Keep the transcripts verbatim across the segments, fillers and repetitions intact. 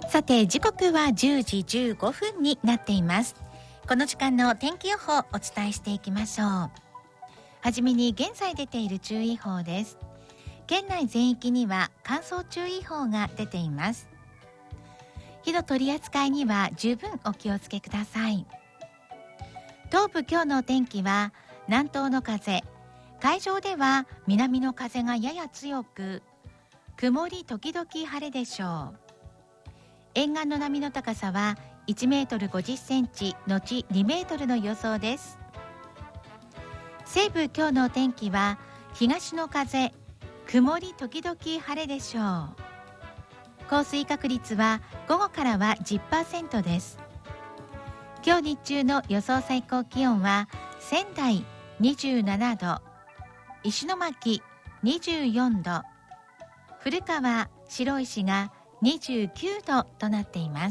さて時刻はじゅうじじゅうごふんになっています。この時間の天気予報をお伝えしていきましょう。はじめに現在出ている注意報です。県内全域には乾燥注意報が出ています。火の取り扱いには十分お気をつけください。東部今日のお天気は南東の風、海上では南の風がやや強く、曇り時々晴れでしょう。沿岸の波の高さはいちメートルごじゅっセンチのちにメートルの予想です。西部今日のお天気は東の風、曇り時々晴れでしょう。降水確率は午後からは じゅっパーセント です。今日日中の予想最高気温は仙台にじゅうななど、石巻にじゅうよんど、古川、白石がにじゅうきゅうどとなっています。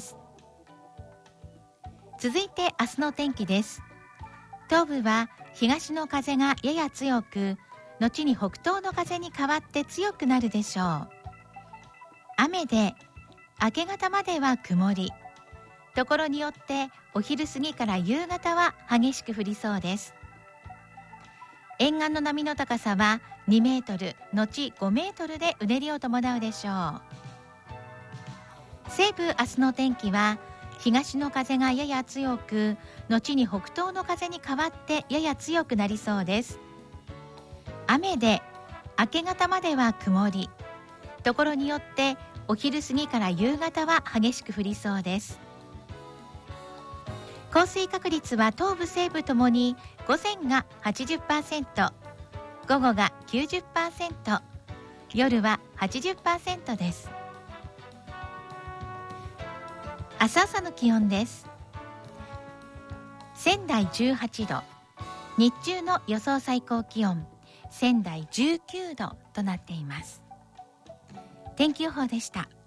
続いて明日の天気です。東部は東の風がやや強く、後に北東の風に変わって強くなるでしょう。雨で明け方までは曇り、ところによってお昼過ぎから夕方は激しく降りそうです。沿岸の波の高さはにメートル後ごメートルでうねりを伴うでしょう。西部明日の天気は東の風がやや強く、後に北東の風に変わってやや強くなりそうです。雨で明け方までは曇り、ところによってお昼過ぎから夕方は激しく降りそうです。降水確率は東部西部ともに午前が はちじゅっパーセント、午後が きゅうじゅっパーセント、夜は はちじゅっパーセント です。明日朝の気温です。仙台じゅうはちど、日中の予想最高気温仙台じゅうきゅうどとなっています。天気予報でした。